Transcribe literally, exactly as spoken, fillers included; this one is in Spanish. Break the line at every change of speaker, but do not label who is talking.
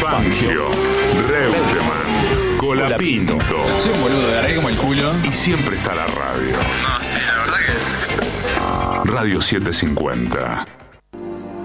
Fangio, Reutemann, Colapinto.
Soy un boludo, agarré como el culo.
Y siempre está la radio.
No, sí, la verdad que...
Radio setecientos cincuenta.